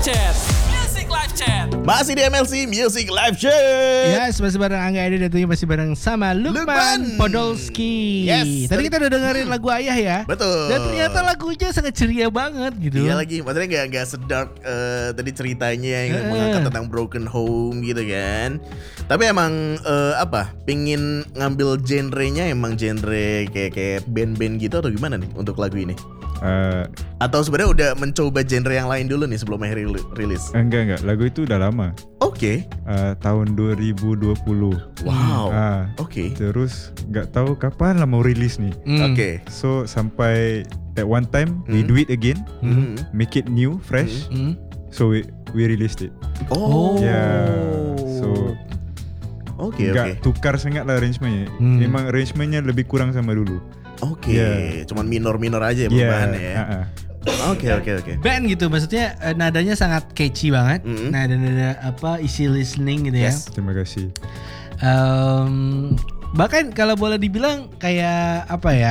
Chat. Music Live Chat. Masih di MLC Music Live Chat. Yes, masih bareng Angga Edi dan tentunya masih bareng sama Lukman Podolski. Yes. Tadi kita udah dengerin lagu Ayah ya. Betul. Dan ternyata lagunya sangat ceria banget gitu. Iya lagi, maksudnya nggak sedark tadi ceritanya yang mengangkat tentang broken home gitu kan. Tapi emang pingin ngambil genrenya emang genre kayak band-band gitu atau gimana nih untuk lagu ini? Atau sebenarnya udah mencoba genre yang lain dulu nih sebelum akhir rilis? Enggak, lagu itu udah lama. Oke. Tahun 2020. Wow. Oke. Terus nggak tahu kapan lah mau rilis nih. Oke. So sampai that one time we do it again, make it new, fresh. So we released it. Oh. Yeah. So Oke. nggak tukar sangat lah arrangementnya. Memang arrangementnya lebih kurang sama dulu. Oke. Yeah. Cuman minor aja ya perubahannya ya. Oke. Band gitu, maksudnya nadanya sangat catchy banget. Nada-nada easy listening gitu ya. Yes. Terima kasih. Bahkan kalau boleh dibilang kayak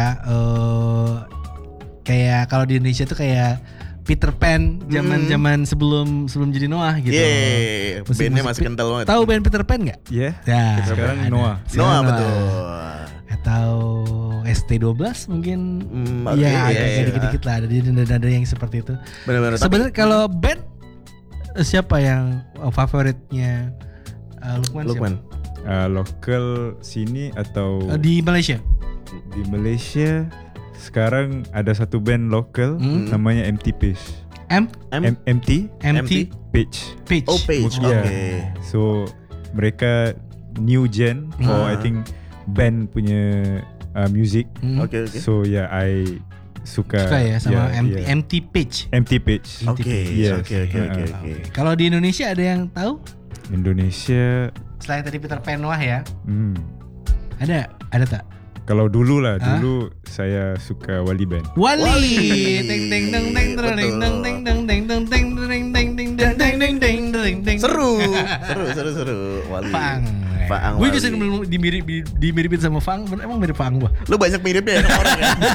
kayak kalau di Indonesia tuh kayak Peter Pan zaman sebelum jadi Noah gitu. Yeah, bandnya masih kental banget. Tahu band Peter Pan nggak? Yeah. Ya, Sekarang ada. Noah. Noah betul. Atau ST12 mungkin. Iya. Dikit-dikit lah ada nada yang seperti itu. Benar-benar. Sebenarnya kalau band siapa yang favoritnya Lukman? Lokal sini atau Di Malaysia? di Malaysia sekarang ada satu band lokal namanya MT Pitch. MT Pitch. Pitch. Oh, Page. Yeah. Oke. So mereka new gen for I think band punya music. Oke. So yeah, I suka Ya sama yeah. MT Pitch. MT Pitch. Oke. Yes. Oke. Kalau di Indonesia ada yang tahu? Indonesia Selain tadi Peter Pan Noah ya. Ada tak? kalau dulu saya suka Wali Band. Wali. Teng teng teng teng teng teng teng teng teng teng teng teng teng teng teng teng teng teng teng teng. Seru. Wali. Faang. Faang Gue Wali. bisa dimiripin sama Faang, emang mirip Faang gua. Lu banyak miripnya ya sama orang ya.